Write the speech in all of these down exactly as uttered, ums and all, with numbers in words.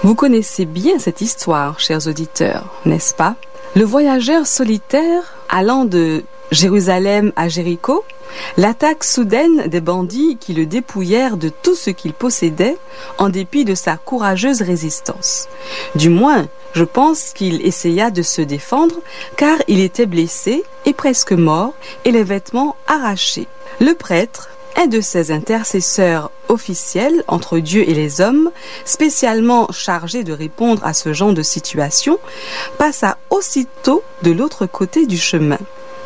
Vous connaissez bien cette histoire, chers auditeurs, n'est-ce pas? Le voyageur solitaire allant de Jérusalem à Jéricho, l'attaque soudaine des bandits qui le dépouillèrent de tout ce qu'il possédait en dépit de sa courageuse résistance. Du moins, je pense qu'il essaya de se défendre car il était blessé et presque mort et les vêtements arrachés. Le prêtre, un de ses intercesseurs officiels entre Dieu et les hommes, spécialement chargé de répondre à ce genre de situation, passa aussitôt de l'autre côté du chemin.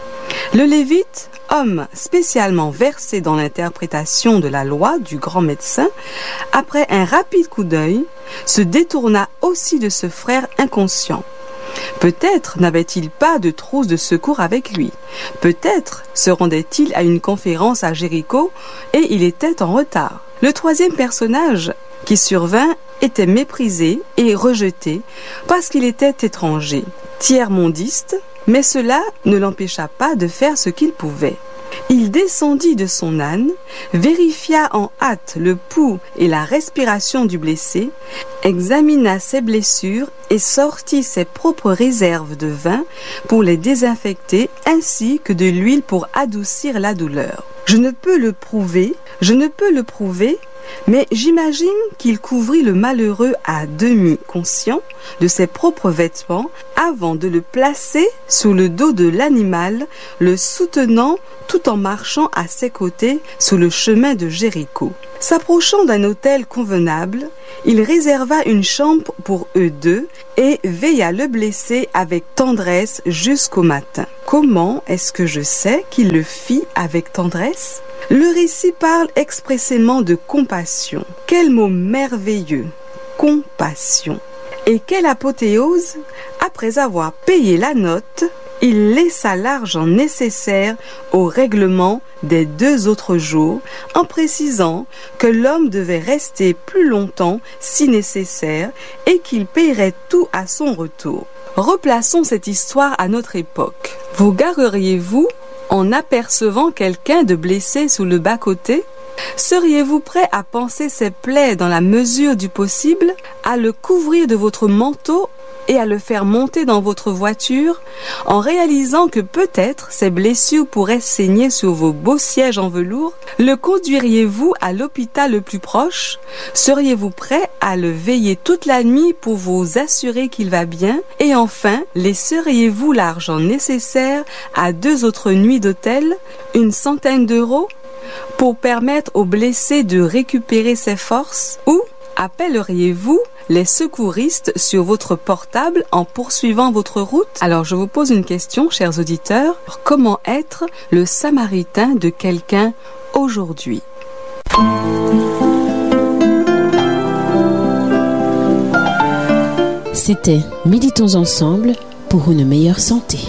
Le Lévite, homme spécialement versé dans l'interprétation de la loi du grand médecin, après un rapide coup d'œil, se détourna aussi de ce frère inconscient. Peut-être n'avait-il pas de trousse de secours avec lui. Peut-être se rendait-il à une conférence à Jéricho et il était en retard. Le troisième personnage qui survint était méprisé et rejeté parce qu'il était étranger, tiers-mondiste, mais cela ne l'empêcha pas de faire ce qu'il pouvait. Il descendit de son âne, vérifia en hâte le pouls et la respiration du blessé, examina ses blessures et sortit ses propres réserves de vin pour les désinfecter ainsi que de l'huile pour adoucir la douleur. Je ne peux le prouver, je ne peux le prouver, mais j'imagine qu'il couvrit le malheureux à demi conscient de ses propres vêtements avant de le placer sous le dos de l'animal, le soutenant tout en marchant à ses côtés sur le chemin de Jéricho. S'approchant d'un hôtel convenable, il réserva une chambre pour eux deux et veilla le blessé avec tendresse jusqu'au matin. Comment est-ce que je sais qu'il le fit avec tendresse ? Le récit parle expressément de compassion. Quel mot merveilleux! Compassion. Et quelle apothéose! Après avoir payé la note, il laissa l'argent nécessaire au règlement des deux autres jours, en précisant que l'homme devait rester plus longtemps si nécessaire et qu'il paierait tout à son retour. Replaçons cette histoire à notre époque. Vous gareriez-vous en apercevant quelqu'un de blessé sous le bas-côté? Seriez-vous prêt à panser ses plaies dans la mesure du possible, à le couvrir de votre manteau et à le faire monter dans votre voiture, en réalisant que peut-être ces blessures pourraient saigner sur vos beaux sièges en velours? Le conduiriez-vous à l'hôpital le plus proche? Seriez-vous prêt à le veiller toute la nuit pour vous assurer qu'il va bien? Et enfin, laisseriez-vous l'argent nécessaire à deux autres nuits d'hôtel, une centaine d'euros, pour permettre au blessé de récupérer ses forces? Ou appelleriez-vous les secouristes sur votre portable en poursuivant votre route? Alors je vous pose une question, chers auditeurs. Comment être le samaritain de quelqu'un aujourd'hui? C'était Méditons ensemble pour une meilleure santé.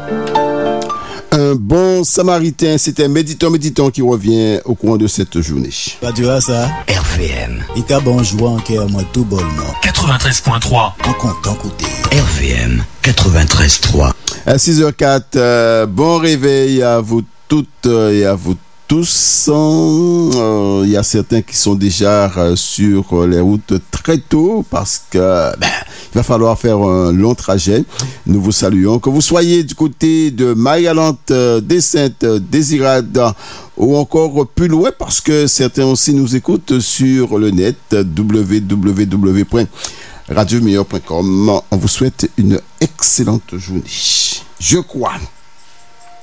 Un bon samaritain, c'était Méditons, Méditons qui revient au courant de cette journée. Bah, tu vois ça? R V M. Il t'a bon joué en cœur, moi tout bonnement. quatre-vingt-treize point trois. En content côté. R V M quatre-vingt-treize point trois. À six heures quatre, euh, bon réveil à vous toutes et à vous tous. Il euh, y a certains qui sont déjà euh, sur les routes très tôt parce que ben, il va falloir faire un long trajet. Nous vous saluons. Que vous soyez du côté de Marie-Galante, euh, des Saintes, Désirade ou encore plus loin parce que certains aussi nous écoutent sur le net w w w point radio meilleur point com. On vous souhaite une excellente journée. Je crois.